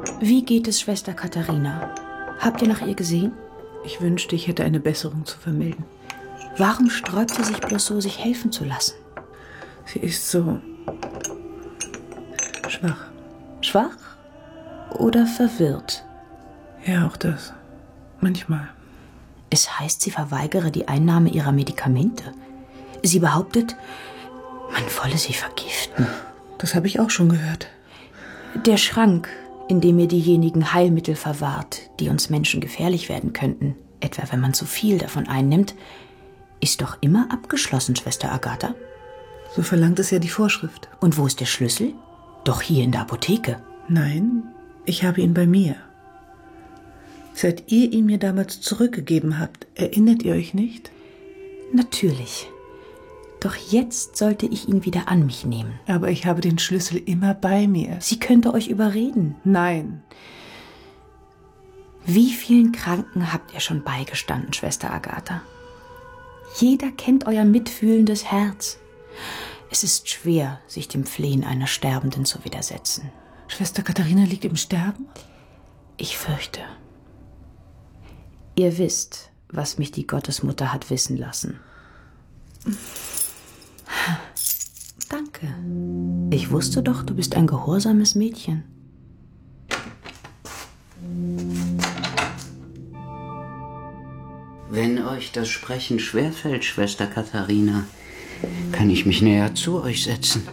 Wie geht es Schwester Katharina? Habt ihr nach ihr gesehen? Ich wünschte, ich hätte eine Besserung zu vermelden. Warum sträubt sie sich bloß so, sich helfen zu lassen? Sie ist so schwach. Schwach oder verwirrt? Ja, auch das. Manchmal. Es heißt, sie verweigere die Einnahme ihrer Medikamente. Sie behauptet, man wolle sie vergiften. Das habe ich auch schon gehört. Der Schrank, in dem ihr diejenigen Heilmittel verwahrt, die uns Menschen gefährlich werden könnten, etwa wenn man zu viel davon einnimmt, ist doch immer abgeschlossen, Schwester Agatha. So verlangt es ja die Vorschrift. Und wo ist der Schlüssel? Doch hier in der Apotheke. Nein, ich habe ihn bei mir. Seit ihr ihn mir damals zurückgegeben habt, erinnert ihr euch nicht? Natürlich. Doch jetzt sollte ich ihn wieder an mich nehmen. Aber ich habe den Schlüssel immer bei mir. Sie könnte euch überreden. Nein. Wie vielen Kranken habt ihr schon beigestanden, Schwester Agatha? Jeder kennt euer mitfühlendes Herz. Es ist schwer, sich dem Flehen einer Sterbenden zu widersetzen. Schwester Katharina liegt im Sterben? Ich fürchte. Ihr wisst, was mich die Gottesmutter hat wissen lassen. Danke. Ich wusste doch, du bist ein gehorsames Mädchen. Wenn euch das Sprechen schwerfällt, Schwester Katharina, kann ich mich näher zu euch setzen.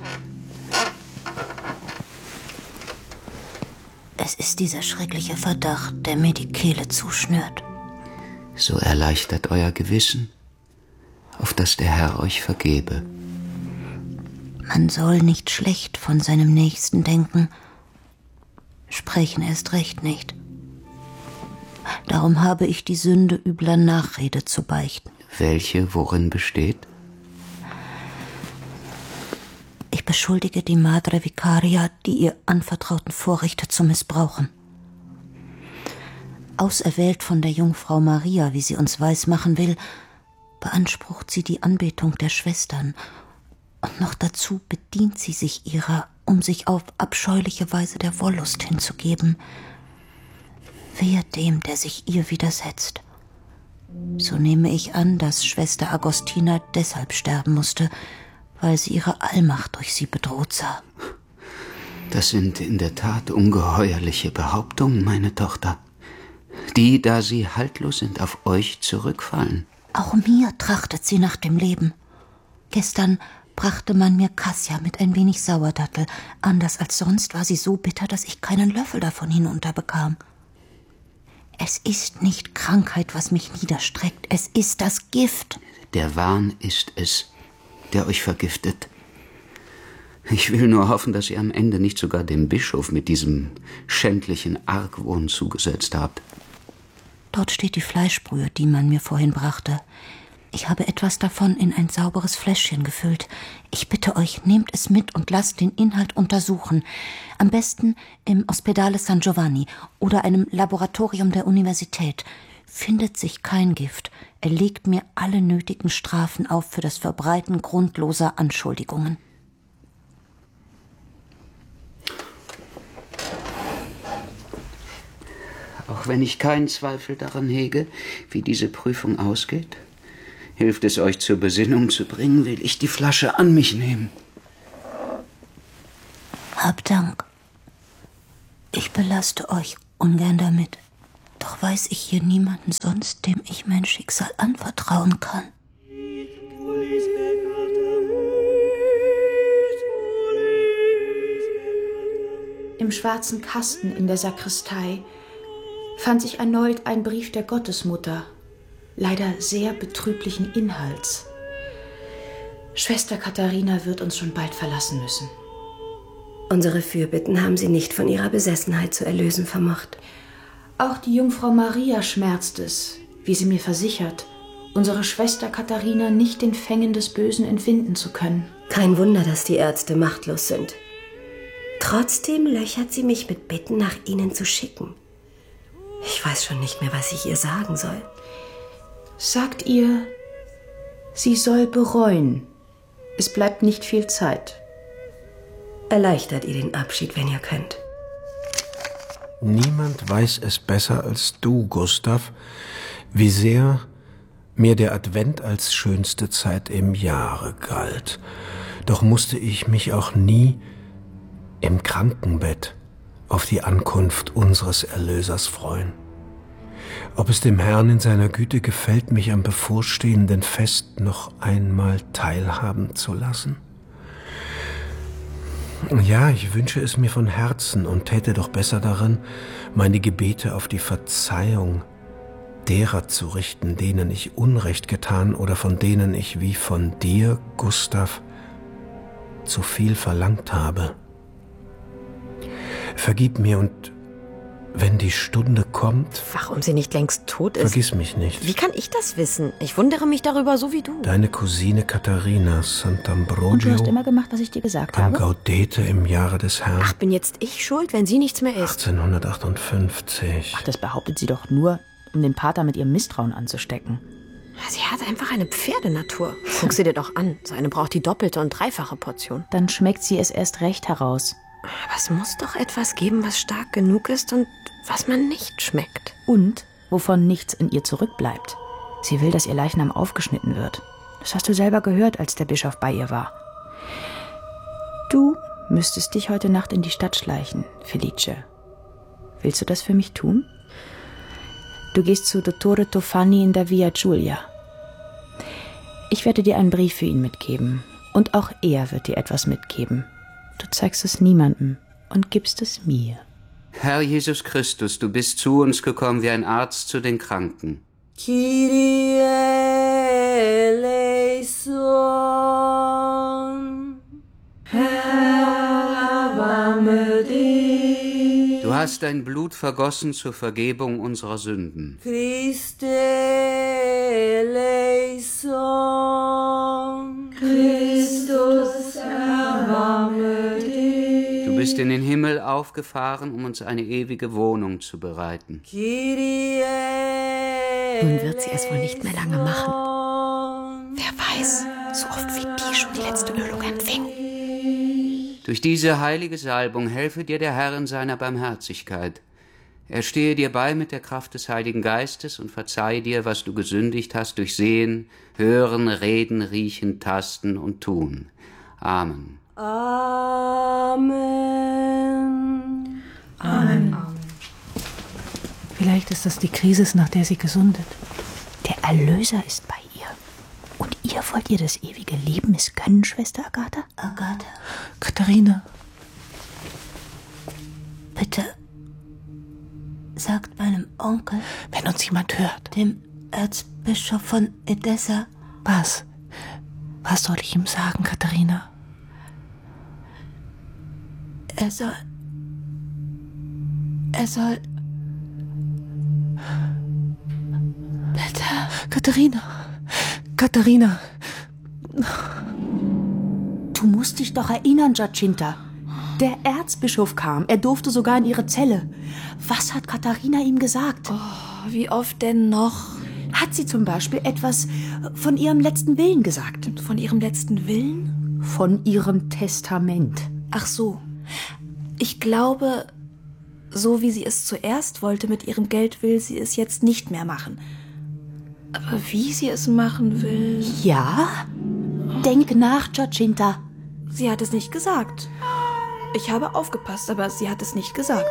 Es ist dieser schreckliche Verdacht, der mir die Kehle zuschnürt. So erleichtert euer Gewissen, auf dass der Herr euch vergebe. Man soll nicht schlecht von seinem Nächsten denken, sprechen erst recht nicht. Darum habe ich die Sünde übler Nachrede zu beichten. Welche, worin besteht? Ich beschuldige die Madre Vicaria, die ihr anvertrauten Vorrechte zu missbrauchen. Auserwählt von der Jungfrau Maria, wie sie uns weismachen will, beansprucht sie die Anbetung der Schwestern und noch dazu bedient sie sich ihrer, um sich auf abscheuliche Weise der Wollust hinzugeben. Wehe dem, der sich ihr widersetzt. So nehme ich an, dass Schwester Agostina deshalb sterben musste, weil sie ihre Allmacht durch sie bedroht sah. Das sind in der Tat ungeheuerliche Behauptungen, meine Tochter, die, da sie haltlos sind, auf euch zurückfallen. Auch mir trachtet sie nach dem Leben. Gestern brachte man mir Kassia mit ein wenig Sauerdattel. Anders als sonst war sie so bitter, dass ich keinen Löffel davon hinunterbekam. Es ist nicht Krankheit, was mich niederstreckt. Es ist das Gift. Der Wahn ist es, der euch vergiftet. Ich will nur hoffen, dass ihr am Ende nicht sogar dem Bischof mit diesem schändlichen Argwohn zugesetzt habt. Dort steht die Fleischbrühe, die man mir vorhin brachte. Ich habe etwas davon in ein sauberes Fläschchen gefüllt. Ich bitte euch, nehmt es mit und lasst den Inhalt untersuchen. Am besten im Ospedale San Giovanni oder einem Laboratorium der Universität. Findet sich kein Gift, erlegt mir alle nötigen Strafen auf für das Verbreiten grundloser Anschuldigungen. Auch wenn ich keinen Zweifel daran hege, wie diese Prüfung ausgeht, hilft es euch zur Besinnung zu bringen, will ich die Flasche an mich nehmen. Hab Dank. Ich belaste euch ungern damit. Doch weiß ich hier niemanden sonst, dem ich mein Schicksal anvertrauen kann. Im schwarzen Kasten in der Sakristei fand sich erneut ein Brief der Gottesmutter, leider sehr betrüblichen Inhalts. Schwester Katharina wird uns schon bald verlassen müssen. Unsere Fürbitten haben sie nicht von ihrer Besessenheit zu erlösen vermocht. Auch die Jungfrau Maria schmerzt es, wie sie mir versichert, unsere Schwester Katharina nicht den Fängen des Bösen entwinden zu können. Kein Wunder, dass die Ärzte machtlos sind. Trotzdem löchert sie mich mit Bitten, nach ihnen zu schicken. Ich weiß schon nicht mehr, was ich ihr sagen soll. Sagt ihr, sie soll bereuen. Es bleibt nicht viel Zeit. Erleichtert ihr den Abschied, wenn ihr könnt. Niemand weiß es besser als du, Gustav, wie sehr mir der Advent als schönste Zeit im Jahre galt. Doch musste ich mich auch nie im Krankenbett auf die Ankunft unseres Erlösers freuen. Ob es dem Herrn in seiner Güte gefällt, mich am bevorstehenden Fest noch einmal teilhaben zu lassen? Ja, ich wünsche es mir von Herzen und täte doch besser daran, meine Gebete auf die Verzeihung derer zu richten, denen ich Unrecht getan oder von denen ich wie von dir, Gustav, zu viel verlangt habe. Vergib mir, und wenn die Stunde kommt... Warum sie nicht längst tot ist? Vergiss mich nicht. Wie kann ich das wissen? Ich wundere mich darüber so wie du. Deine Cousine Katharina Sant'Ambrogio... Und du hast immer gemacht, was ich dir gesagt am habe? Gaudete im Jahre des Herrn... Ach, bin jetzt ich schuld, wenn sie nichts mehr ist? 1858. Ach, das behauptet sie doch nur, um den Pater mit ihrem Misstrauen anzustecken. Sie hat einfach eine Pferdenatur. Guck sie dir doch an. So eine braucht die doppelte und dreifache Portion. Dann schmeckt sie es erst recht heraus. Aber es muss doch etwas geben, was stark genug ist und was man nicht schmeckt. Und wovon nichts in ihr zurückbleibt. Sie will, dass ihr Leichnam aufgeschnitten wird. Das hast du selber gehört, als der Bischof bei ihr war. Du müsstest dich heute Nacht in die Stadt schleichen, Felice. Willst du das für mich tun? Du gehst zu Dottore Tofani in der Via Giulia. Ich werde dir einen Brief für ihn mitgeben. Und auch er wird dir etwas mitgeben. Du zeigst es niemandem und gibst es mir. Herr Jesus Christus, du bist zu uns gekommen wie ein Arzt zu den Kranken. Kyrie eleison. Erbarme dich. Du hast dein Blut vergossen zur Vergebung unserer Sünden. Christe eleison. Christus, erbarme dich. Du bist in den Himmel aufgefahren, um uns eine ewige Wohnung zu bereiten. Kyrie Nun wird sie es wohl nicht mehr lange machen. eleison. Wer weiß, so oft wie die schon die letzte Ölung empfing. Durch diese heilige Salbung helfe dir der Herr in seiner Barmherzigkeit. Er stehe dir bei mit der Kraft des Heiligen Geistes und verzeihe dir, was du gesündigt hast durch Sehen, Hören, Reden, Riechen, Tasten und Tun. Amen. Amen. Amen. Vielleicht ist das die Krise, nach der sie gesundet. Der Erlöser ist bei ihr. Und ihr wollt ihr das ewige Leben missgönnen, Schwester Agatha? Agatha, Katharina, bitte sagt meinem Onkel, wenn uns jemand hört. dem Erzbischof von Edessa, Was? Was soll ich ihm sagen, Katharina? er soll... Bitte. Katharina. Du musst dich doch erinnern, Giacinta. Der Erzbischof kam. Er durfte sogar in ihre Zelle. Was hat Katharina ihm gesagt? Wie oft denn noch? Hat sie zum Beispiel etwas von ihrem letzten Willen gesagt? Von ihrem letzten Willen? Von ihrem Testament. Ach so. Ich glaube, so wie sie es zuerst wollte mit ihrem Geld, will sie es jetzt nicht mehr machen. Aber wie sie es machen will... Ja? Denk nach, Giacinta. Sie hat es nicht gesagt. Ich habe aufgepasst, aber sie hat es nicht gesagt.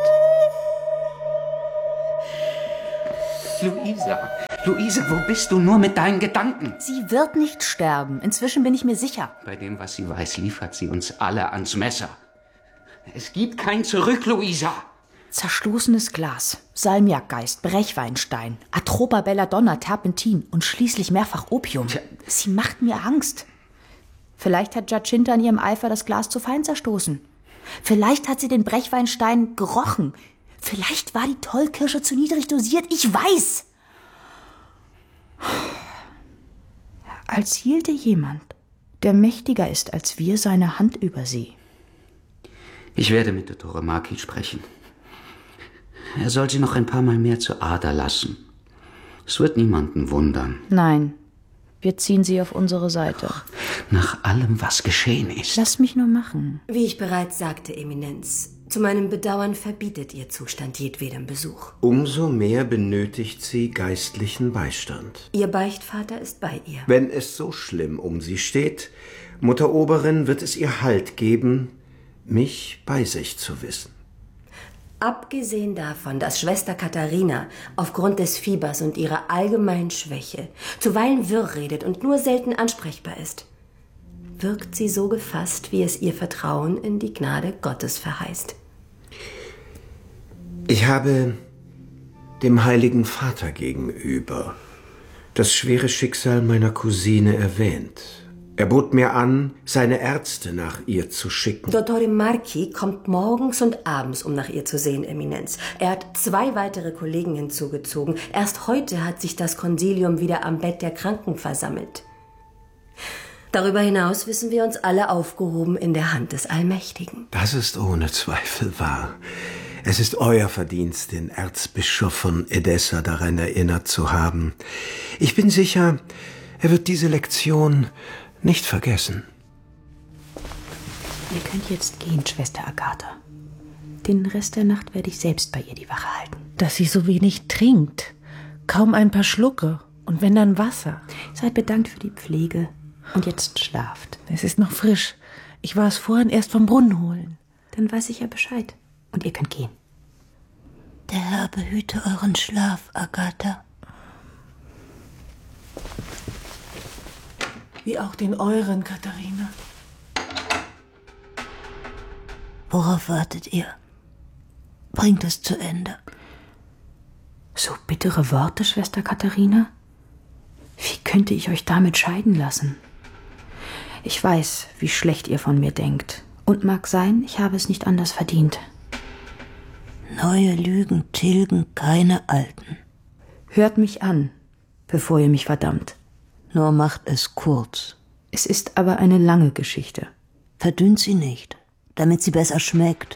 Luisa, wo bist du nur mit deinen Gedanken? Sie wird nicht sterben. Inzwischen bin ich mir sicher. Bei dem, was sie weiß, liefert sie uns alle ans Messer. Es gibt kein Zurück, Luisa. Zerstoßenes Glas, Salmiakgeist, Brechweinstein, Atropa Belladonna, Terpentin und schließlich mehrfach Opium. Sie macht mir Angst. Vielleicht hat Giacinta in ihrem Eifer das Glas zu fein zerstoßen. Vielleicht hat sie den Brechweinstein gerochen. Vielleicht war die Tollkirsche zu niedrig dosiert. Ich weiß. Als hielte jemand, der mächtiger ist als wir, seine Hand über sie. Ich werde mit Dottore Marchi sprechen. Er soll sie noch ein paar Mal mehr zur Ader lassen. Es wird niemanden wundern. Nein, wir ziehen sie auf unsere Seite. Nach allem, was geschehen ist. Lass mich nur machen. Wie ich bereits sagte, Eminenz, Zu meinem Bedauern verbietet ihr Zustand jedwedem Besuch. Umso mehr benötigt sie geistlichen Beistand. Ihr Beichtvater ist bei ihr. Wenn es so schlimm um sie steht, Mutter Oberin wird es ihr Halt geben, mich bei sich zu wissen. Abgesehen davon, dass Schwester Katharina aufgrund des Fiebers und ihrer allgemeinen Schwäche zuweilen wirr redet und nur selten ansprechbar ist, wirkt sie so gefasst, wie es ihr Vertrauen in die Gnade Gottes verheißt. Ich habe dem Heiligen Vater gegenüber das schwere Schicksal meiner Cousine erwähnt. Er bot mir an, seine Ärzte nach ihr zu schicken. Dottore Marchi kommt morgens und abends, um nach ihr zu sehen, Eminenz. Er hat 2 weitere Kollegen hinzugezogen. Erst heute hat sich das Konsilium wieder am Bett der Kranken versammelt. Darüber hinaus wissen wir uns alle aufgehoben in der Hand des Allmächtigen. Das ist ohne Zweifel wahr. Es ist euer Verdienst, den Erzbischof von Edessa daran erinnert zu haben. Ich bin sicher, er wird diese Lektion nicht vergessen. Ihr könnt jetzt gehen, Schwester Agatha. Den Rest der Nacht werde ich selbst bei ihr die Wache halten. Dass sie so wenig trinkt. Kaum ein paar Schlucke. Und wenn dann Wasser. Seid bedankt für die Pflege. Und jetzt schlaft. Es ist noch frisch. Ich war es vorhin erst vom Brunnen holen. Dann weiß ich ja Bescheid. Und ihr könnt gehen. Der Herr behüte euren Schlaf, Agatha. Wie auch den euren, Katharina. Worauf wartet ihr? Bringt es zu Ende. So bittere Worte, Schwester Katharina? Wie könnte ich euch damit scheiden lassen? Ich weiß, wie schlecht ihr von mir denkt. Und mag sein, ich habe es nicht anders verdient. Neue Lügen tilgen keine alten. Hört mich an, bevor ihr mich verdammt. Nur macht es kurz. Es ist aber eine lange Geschichte. Verdünnt sie nicht, damit sie besser schmeckt.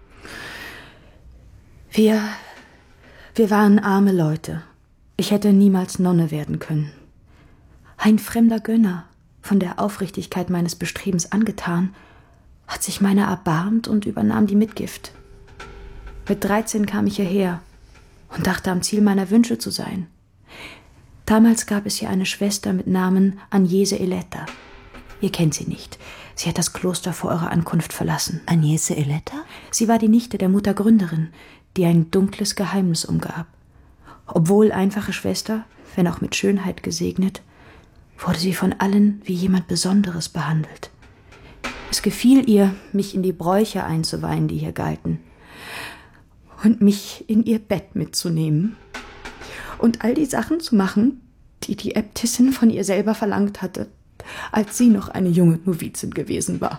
Wir waren arme Leute. Ich hätte niemals Nonne werden können. Ein fremder Gönner, von der Aufrichtigkeit meines Bestrebens angetan, hat sich meiner erbarmt und übernahm die Mitgift. Mit 13 kam ich hierher und dachte am Ziel meiner Wünsche zu sein. Damals gab es hier eine Schwester mit Namen Agnese Eletta. Ihr kennt sie nicht. Sie hat das Kloster vor eurer Ankunft verlassen. Agnese Eletta? Sie war die Nichte der Muttergründerin, die ein dunkles Geheimnis umgab. Obwohl einfache Schwester, wenn auch mit Schönheit gesegnet, wurde sie von allen wie jemand Besonderes behandelt. Es gefiel ihr, mich in die Bräuche einzuweihen, die hier galten, und mich in ihr Bett mitzunehmen und all die Sachen zu machen, die die Äbtissin von ihr selber verlangt hatte, als sie noch eine junge Novizin gewesen war.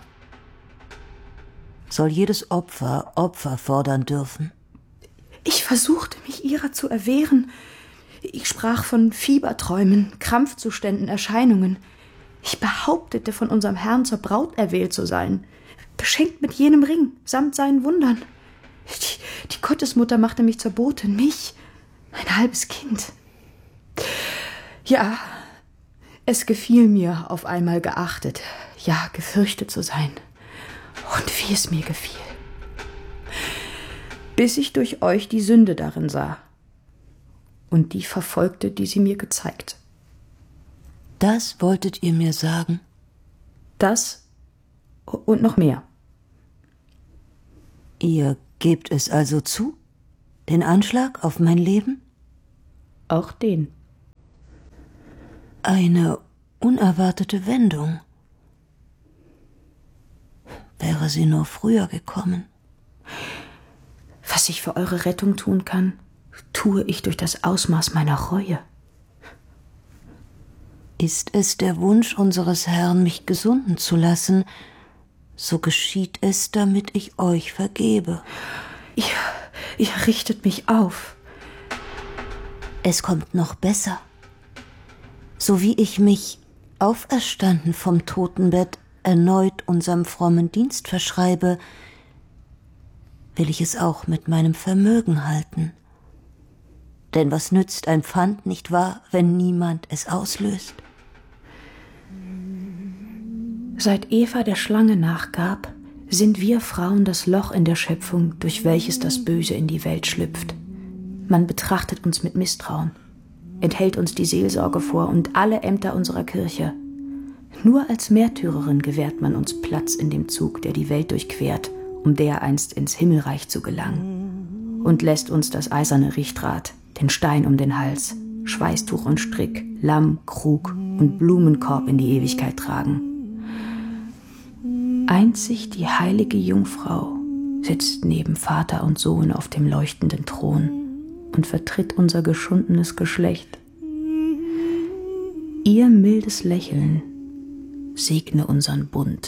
Soll jedes Opfer fordern dürfen? Ich versuchte, mich ihrer zu erwehren. Ich sprach von Fieberträumen, Krampfzuständen, Erscheinungen. Ich behauptete, von unserem Herrn zur Braut erwählt zu sein, beschenkt mit jenem Ring, samt seinen Wundern. Die Gottesmutter machte mich zur Botin, mich, ein halbes Kind. Ja, es gefiel mir, auf einmal geachtet, ja, gefürchtet zu sein. Und wie es mir gefiel. Bis ich durch euch die Sünde darin sah und die verfolgte, die sie mir gezeigt. Das wolltet ihr mir sagen? Das und noch mehr. Ihr gebt es also zu? Den Anschlag auf mein Leben? Auch den. Eine unerwartete Wendung. Wäre sie nur früher gekommen. Was ich für eure Rettung tun kann, tue ich durch das Ausmaß meiner Reue. Ist es der Wunsch unseres Herrn, mich gesunden zu lassen, so geschieht es, damit ich euch vergebe. Ihr richtet mich auf. Es kommt noch besser. So wie ich mich, auferstanden vom Totenbett, erneut unserem frommen Dienst verschreibe, will ich es auch mit meinem Vermögen halten. Denn was nützt ein Pfand, nicht wahr, wenn niemand es auslöst? Seit Eva der Schlange nachgab, sind wir Frauen das Loch in der Schöpfung, durch welches das Böse in die Welt schlüpft. Man betrachtet uns mit Misstrauen, enthält uns die Seelsorge vor und alle Ämter unserer Kirche. Nur als Märtyrerin gewährt man uns Platz in dem Zug, der die Welt durchquert, um dereinst ins Himmelreich zu gelangen, und lässt uns das eiserne Richtrad, den Stein um den Hals, Schweißtuch und Strick, Lamm, Krug und Blumenkorb in die Ewigkeit tragen. Einzig die heilige Jungfrau sitzt neben Vater und Sohn auf dem leuchtenden Thron und vertritt unser geschundenes Geschlecht. Ihr mildes Lächeln segne unseren Bund.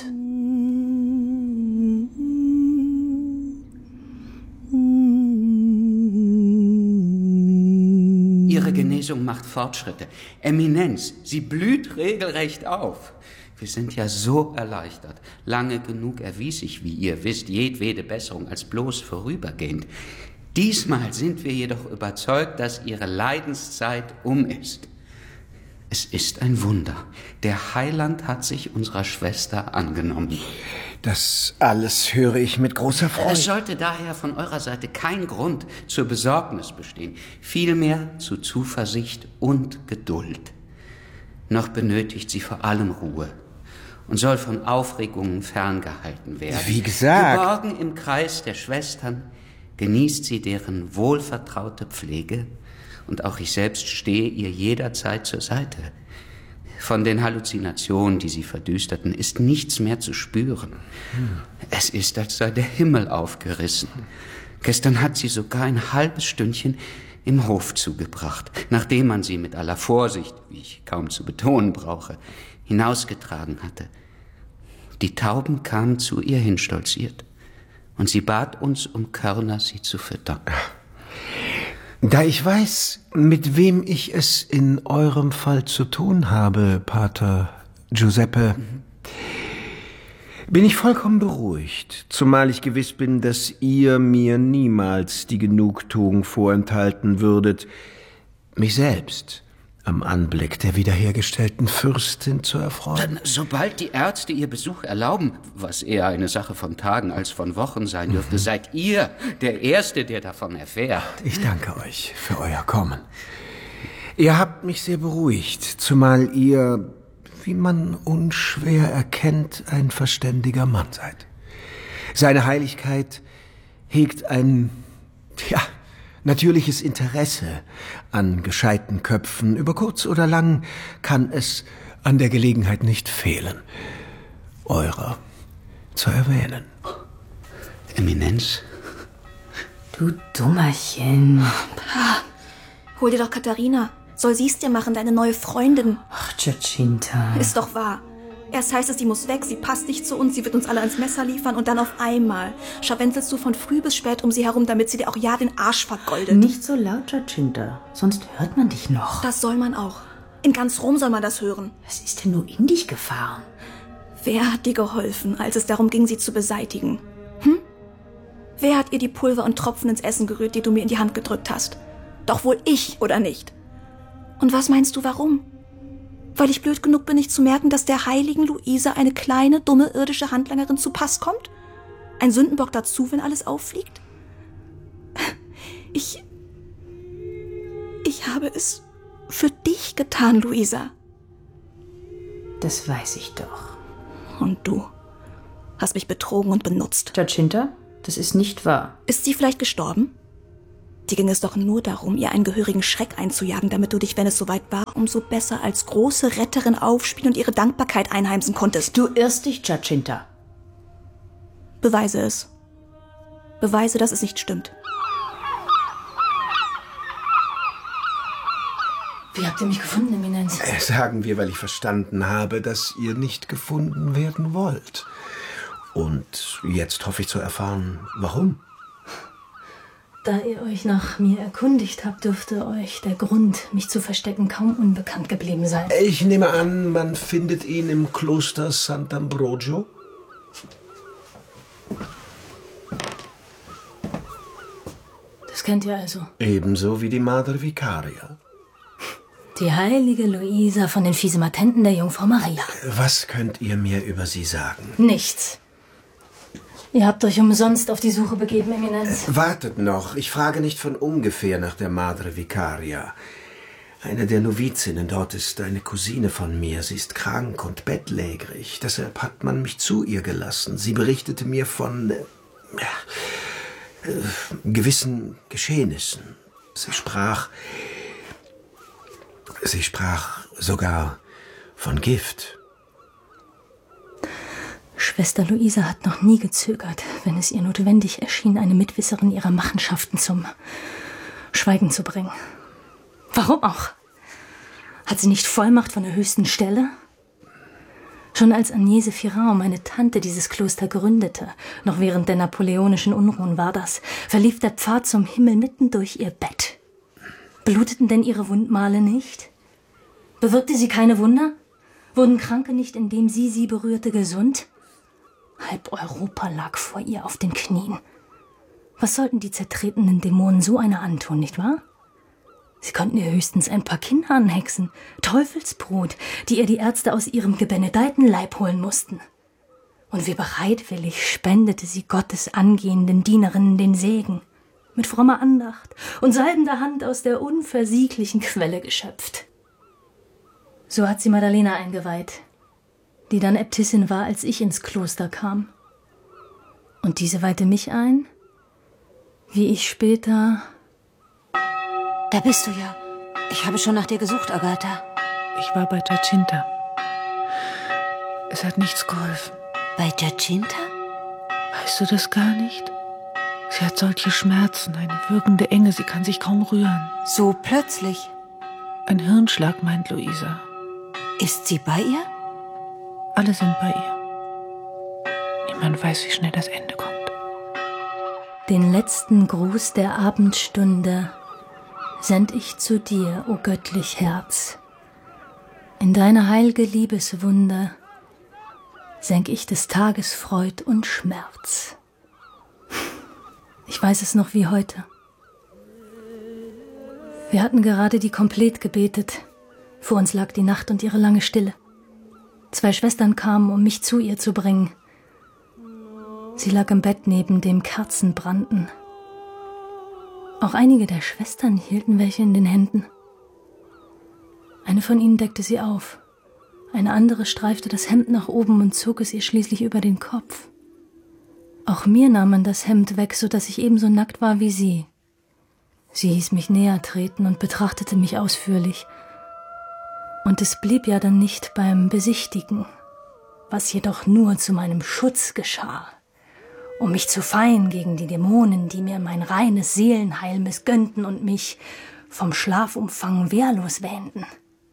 Ihre Genesung macht Fortschritte. Eminenz, sie blüht regelrecht auf. Wir sind ja so erleichtert. Lange genug erwies sich, wie ihr wisst, jedwede Besserung als bloß vorübergehend. Diesmal sind wir jedoch überzeugt, dass ihre Leidenszeit ist. Es ist ein Wunder. Der Heiland hat sich unserer Schwester angenommen. Das alles höre ich mit großer Freude. Es sollte daher von eurer Seite kein Grund zur Besorgnis bestehen, vielmehr zu Zuversicht und Geduld. Noch benötigt sie vor allem Ruhe und soll von Aufregungen ferngehalten werden. Wie gesagt. Geborgen im Kreis der Schwestern genießt sie deren wohlvertraute Pflege, und auch ich selbst stehe ihr jederzeit zur Seite. Von den Halluzinationen, die sie verdüsterten, ist nichts mehr zu spüren. Es ist, als sei der Himmel aufgerissen. Gestern hat sie sogar ein halbes Stündchen im Hof zugebracht, nachdem man sie mit aller Vorsicht, wie ich kaum zu betonen brauche, hinausgetragen hatte. Die Tauben kamen zu ihr hinstolziert, und sie bat uns um Körner, sie zu füttern. Da ich weiß, mit wem ich es in eurem Fall zu tun habe, Pater Giuseppe, bin ich vollkommen beruhigt, zumal ich gewiss bin, dass ihr mir niemals die Genugtuung vorenthalten würdet, mich selbst am Anblick der wiederhergestellten Fürstin zu erfreuen. Sobald die Ärzte ihr Besuch erlauben, was eher eine Sache von Tagen als von Wochen sein dürfte, seid ihr der Erste, der davon erfährt. Ich danke euch für euer Kommen. Ihr habt mich sehr beruhigt, zumal ihr, wie man unschwer erkennt, ein verständiger Mann seid. Seine Heiligkeit hegt ein, natürliches Interesse an gescheiten Köpfen. Über kurz oder lang kann es an der Gelegenheit nicht fehlen, eurer zu erwähnen. Eminenz? Du Dummerchen. Hol dir doch Katharina. Soll sie's dir machen, deine neue Freundin. Ach, Giacinta. Ist doch wahr. Erst heißt es, sie muss weg, sie passt nicht zu uns, sie wird uns alle ans Messer liefern und dann auf einmal scharwenzelst du von früh bis spät um sie herum, damit sie dir auch ja den Arsch vergoldet. Nicht so laut, Giacinta, sonst hört man dich noch. Das soll man auch. In ganz Rom soll man das hören. Was ist denn nur in dich gefahren? Wer hat dir geholfen, als es darum ging, sie zu beseitigen? Wer hat ihr die Pulver und Tropfen ins Essen gerührt, die du mir in die Hand gedrückt hast? Doch wohl ich, oder nicht? Und was meinst du, warum? Weil ich blöd genug bin, nicht zu merken, dass der heiligen Luisa eine kleine, dumme, irdische Handlangerin zu Pass kommt? Ein Sündenbock dazu, wenn alles auffliegt? Ich habe es für dich getan, Luisa. Das weiß ich doch. Und du hast mich betrogen und benutzt. Giacinta, das ist nicht wahr. Ist sie vielleicht gestorben? Dir ging es doch nur darum, ihr einen gehörigen Schreck einzujagen, damit du dich, wenn es soweit war, umso besser als große Retterin aufspielen und ihre Dankbarkeit einheimsen konntest. Du irrst dich, Giacinta. Beweise es. Beweise, dass es nicht stimmt. Wie habt ihr mich gefunden, Eminenz? Sagen wir, weil ich verstanden habe, dass ihr nicht gefunden werden wollt. Und jetzt hoffe ich zu erfahren, warum. Da ihr euch nach mir erkundigt habt, dürfte euch der Grund, mich zu verstecken, kaum unbekannt geblieben sein. Ich nehme an, man findet ihn im Kloster Sant'Ambrogio. Das kennt ihr also. Ebenso wie die Madre Vicaria. Die heilige Luisa von den Fiesematenten der Jungfrau Maria. Was könnt ihr mir über sie sagen? Nichts. Ihr habt euch umsonst auf die Suche begeben, Eminenz. Wartet noch, ich frage nicht von ungefähr nach der Madre Vicaria. Eine der Novizinnen dort ist eine Cousine von mir. Sie ist krank und bettlägerig. Deshalb hat man mich zu ihr gelassen. Sie berichtete mir von gewissen Geschehnissen. Sie sprach sogar von Gift. Schwester Luisa hat noch nie gezögert, wenn es ihr notwendig erschien, eine Mitwisserin ihrer Machenschaften zum Schweigen zu bringen. Warum auch? Hat sie nicht Vollmacht von der höchsten Stelle? Schon als Agnese Firao, meine Tante, dieses Kloster gründete, noch während der napoleonischen Unruhen war das, verlief der Pfad zum Himmel mitten durch ihr Bett. Bluteten denn ihre Wundmale nicht? Bewirkte sie keine Wunder? Wurden Kranke nicht, indem sie berührte, gesund? Halb Europa lag vor ihr auf den Knien. Was sollten die zertretenen Dämonen so einer antun, nicht wahr? Sie konnten ihr höchstens ein paar Kinder anhexen, Teufelsbrut, die ihr die Ärzte aus ihrem gebenedeiten Leib holen mussten. Und wie bereitwillig spendete sie Gottes angehenden Dienerinnen den Segen, mit frommer Andacht und salbender Hand aus der unversieglichen Quelle geschöpft. So hat sie Maddalena eingeweiht, die dann Äbtissin war, als ich ins Kloster kam. Und diese weihte mich ein, wie ich später... Da bist du ja. Ich habe schon nach dir gesucht, Agatha. Ich war bei Giacinta. Es hat nichts geholfen. Bei Giacinta? Weißt du das gar nicht? Sie hat solche Schmerzen, eine würgende Enge, sie kann sich kaum rühren. So plötzlich? Ein Hirnschlag, meint Luisa. Ist sie bei ihr? Alle sind bei ihr. Niemand weiß, wie schnell das Ende kommt. Den letzten Gruß der Abendstunde send ich zu dir, o göttlich Herz. In deine heilge Liebeswunde senk ich des Tages Freud und Schmerz. Ich weiß es noch wie heute. Wir hatten gerade die Komplett gebetet. Vor uns lag die Nacht und ihre lange Stille. 2 Schwestern kamen, um mich zu ihr zu bringen. Sie lag im Bett, neben dem Kerzen brannten. Auch einige der Schwestern hielten welche in den Händen. Eine von ihnen deckte sie auf. Eine andere streifte das Hemd nach oben und zog es ihr schließlich über den Kopf. Auch mir nahm man das Hemd weg, so dass ich ebenso nackt war wie sie. Sie hieß mich näher treten und betrachtete mich ausführlich. Und es blieb ja dann nicht beim Besichtigen, was jedoch nur zu meinem Schutz geschah, um mich zu feien gegen die Dämonen, die mir mein reines Seelenheil missgönnten und mich vom Schlafumfang wehrlos wähnten.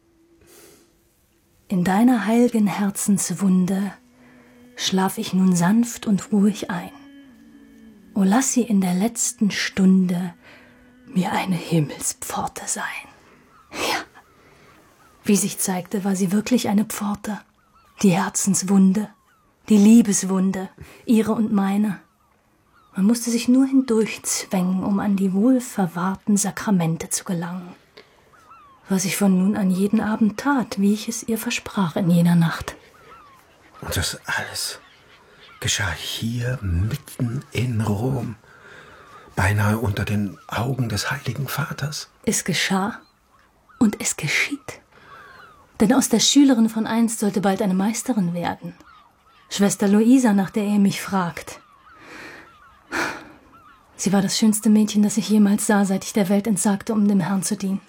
In deiner heilgen Herzenswunde schlaf ich nun sanft und ruhig ein. O lass sie in der letzten Stunde mir eine Himmelspforte sein. Ja, wie sich zeigte, war sie wirklich eine Pforte, die Herzenswunde, die Liebeswunde, ihre und meine. Man musste sich nur hindurchzwängen, um an die wohlverwahrten Sakramente zu gelangen. Was ich von nun an jeden Abend tat, wie ich es ihr versprach in jener Nacht. Und das alles geschah hier mitten in Rom, beinahe unter den Augen des Heiligen Vaters. Es geschah und es geschieht. Denn aus der Schülerin von einst sollte bald eine Meisterin werden. Schwester Luisa, nach der er mich fragt. Sie war das schönste Mädchen, das ich jemals sah, seit ich der Welt entsagte, um dem Herrn zu dienen.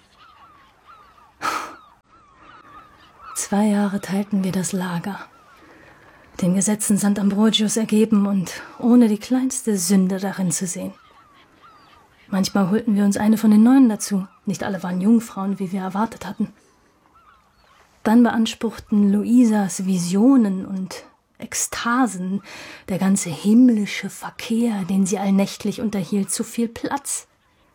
2 Jahre teilten wir das Lager. Den Gesetzen St. Ambrosius ergeben und ohne die kleinste Sünde darin zu sehen. Manchmal holten wir uns eine von den Neuen dazu. Nicht alle waren Jungfrauen, wie wir erwartet hatten. Dann beanspruchten Luisas Visionen und Ekstasen, der ganze himmlische Verkehr, den sie allnächtlich unterhielt, zu viel Platz.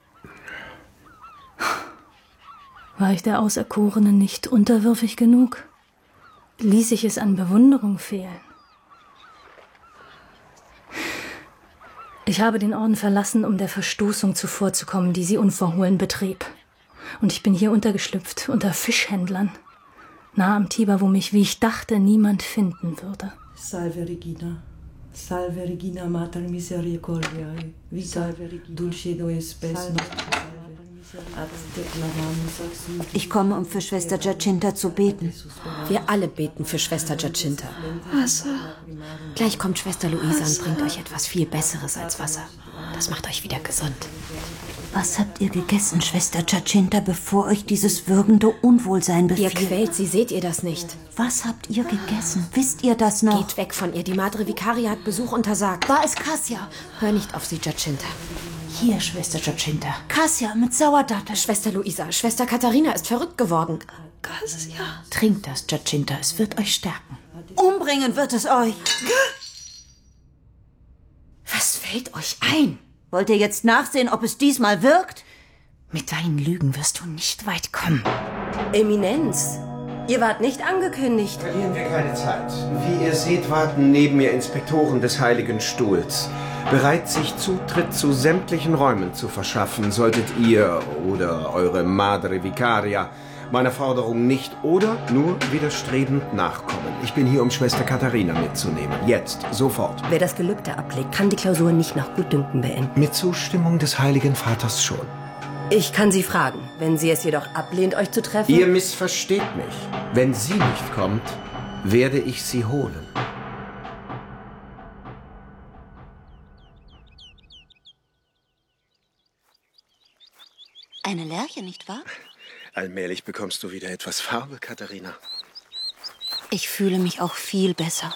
War ich der Auserkorenen nicht unterwürfig genug? Ließ ich es an Bewunderung fehlen? Ich habe den Orden verlassen, um der Verstoßung zuvorzukommen, die sie unverhohlen betrieb. Und ich bin hier untergeschlüpft, unter Fischhändlern, nah am Tiber, wo mich, wie ich dachte, niemand finden würde. Salve, Regina. Salve Regina Mater Misericordiae, vita dulcedo espes Ich komme, um für Schwester Giacinta zu beten. Wir alle beten für Schwester Giacinta. Wasser. Gleich kommt Schwester Luisa und bringt euch etwas viel Besseres als Wasser. Das macht euch wieder gesund. Was habt ihr gegessen, Schwester Giacinta, bevor euch dieses würgende Unwohlsein befiel? Ihr quält sie, seht ihr das nicht? Was habt ihr gegessen? Wisst ihr das noch? Geht weg von ihr, die Madre Vicaria hat Besuch untersagt. War es Cassia? Hör nicht auf sie, Giacinta. Hier, Schwester Giacinta. Cassia mit Sauerdattel. Schwester Luisa, Schwester Katharina ist verrückt geworden. Cassia. Trinkt das, Giacinta, es wird euch stärken. Umbringen wird es euch. Was fällt euch ein? Wollt ihr jetzt nachsehen, ob es diesmal wirkt? Mit deinen Lügen wirst du nicht weit kommen. Eminenz, ihr wart nicht angekündigt. Verlieren wir keine Zeit. Wie ihr seht, warten neben mir Inspektoren des Heiligen Stuhls, bereit, sich Zutritt zu sämtlichen Räumen zu verschaffen, solltet ihr oder eure Madre Vicaria meiner Forderung nicht oder nur widerstrebend nachkommen. Ich bin hier, um Schwester Katharina mitzunehmen. Jetzt, sofort. Wer das Gelübde ablegt, kann die Klausur nicht nach Gutdünken beenden. Mit Zustimmung des Heiligen Vaters schon. Ich kann sie fragen. Wenn sie es jedoch ablehnt, euch zu treffen... Ihr missversteht mich. Wenn sie nicht kommt, werde ich sie holen. Eine Lerche, nicht wahr? Allmählich bekommst du wieder etwas Farbe, Katharina. Ich fühle mich auch viel besser.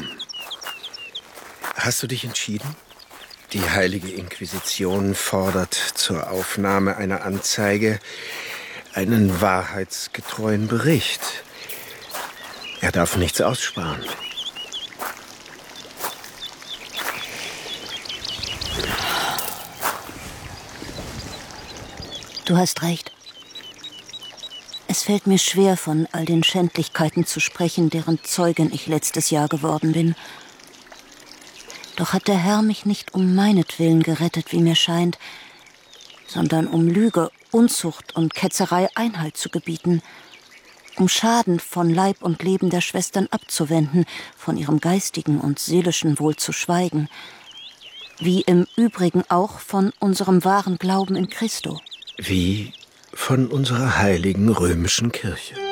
Hast du dich entschieden? Die Heilige Inquisition fordert zur Aufnahme einer Anzeige einen wahrheitsgetreuen Bericht. Er darf nichts aussparen. Du hast recht. Es fällt mir schwer, von all den Schändlichkeiten zu sprechen, deren Zeugin ich letztes Jahr geworden bin. Doch hat der Herr mich nicht um meinetwillen gerettet, wie mir scheint, sondern um Lüge, Unzucht und Ketzerei Einhalt zu gebieten, um Schaden von Leib und Leben der Schwestern abzuwenden, von ihrem geistigen und seelischen Wohl zu schweigen, wie im Übrigen auch von unserem wahren Glauben in Christo. Wie von unserer heiligen römischen Kirche.